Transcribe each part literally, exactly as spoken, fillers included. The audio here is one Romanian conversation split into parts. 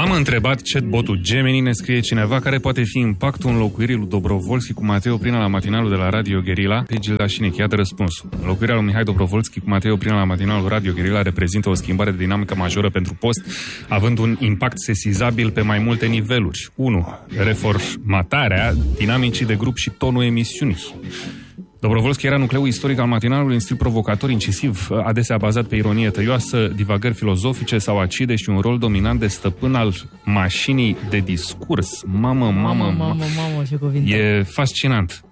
Am întrebat chatbotul Gemini, ne scrie cineva, care poate fi impactul înlocuirii lui Dobrovolski cu Matei Oprina la matinalul de la Radio Guerilla. Pe Gilda Șinic, iată răspunsul. Înlocuirea lui Mihai Dobrovolski cu Matei Oprina la matinalul Radio Guerilla reprezintă o schimbare de dinamică majoră pentru post, având un impact sesizabil pe mai multe niveluri. unu. Reformatarea dinamicii de grup și tonul emisiunii. Dobrovolski era nucleul istoric al matinalului, în stil provocator, incisiv, adesea bazat pe ironie tăioasă, divagări filozofice sau acide și un rol dominant de stăpân al mașinii de discurs. Mamă, mamă, mamă, mamă, mamă ce cuvinte. E fascinant.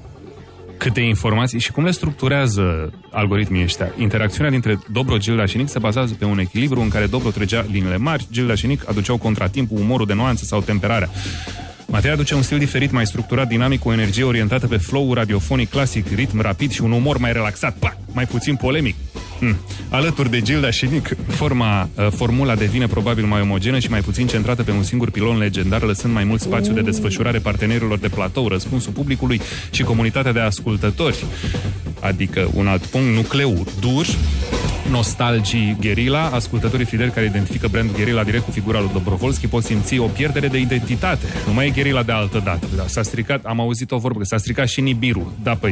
Câte informații și cum le structurează algoritmii ăștia. Interacțiunea dintre Dobro, Gilda și Nic se bazează pe un echilibru în care Dobro trăgea liniile mari, Gilda și Nic aduceau contratimpul, umorul de nuanță sau temperarea. Matei aduce un stil diferit, mai structurat, dinamic, cu o energie orientată pe flow-ul radiofonic clasic, ritm rapid și un umor mai relaxat, pa, mai puțin polemic. Hmm. Alături de Gilda și Nic, forma, formula devine probabil mai omogenă și mai puțin centrată pe un singur pilon legendar, lăsând mai mult spațiu de desfășurare partenerilor de platou, răspunsul publicului și comunitatea de ascultători. Adică, un alt punct, nucleul dur, nostalgii Guerilla, ascultătorii fideli care identifică brandul Guerilla direct cu figura lui Dobrovolski pot simți o pierdere de identitate. Nu mai e Guerilla de altă dată. Da, s-a stricat, am auzit o vorbă, s-a stricat și Nibiru. Da, păi.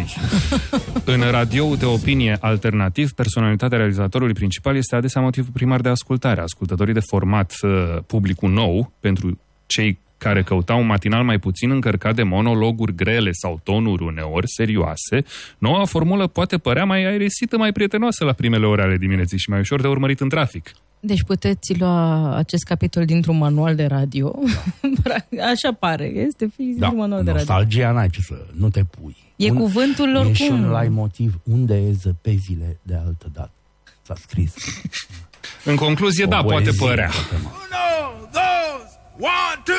În radio de opinie alternativ, personalitatea realizatorului principal este adesea motivul primar de ascultare. Ascultătorii de format uh, publicul nou, pentru cei care căutau un matinal mai puțin încărcat de monologuri grele sau tonuri uneori serioase, noua formulă poate părea mai aerisită, mai prietenoasă la primele ore ale dimineții și mai ușor de urmărit în trafic. Deci puteți lua acest capitol dintr-un manual de radio. Așa pare, este fix da, un manual de radio. Nostalgia n-ai ce să, nu te pui. E un, cuvântul oricum. E și un leitmotiv. Unde e zăpezile de altă dată? S-a scris. În concluzie, o da, poate părea. Uno, dos, one, two.